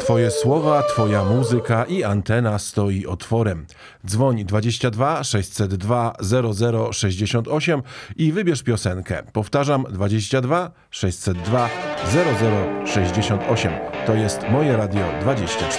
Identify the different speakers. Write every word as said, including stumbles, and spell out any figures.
Speaker 1: Twoje słowa, Twoja muzyka i antena stoi otworem. Dzwoń dwadzieścia dwa sześćset dwa zero zero sześćdziesiąt osiem i wybierz piosenkę. Powtarzam, dwadzieścia dwa sześćset dwa zero zero sześćdziesiąt osiem. To jest Moje Radio dwadzieścia cztery.